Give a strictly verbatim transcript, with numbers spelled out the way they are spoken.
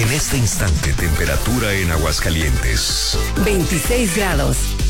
En este instante, temperatura en Aguascalientes. veintiséis grados.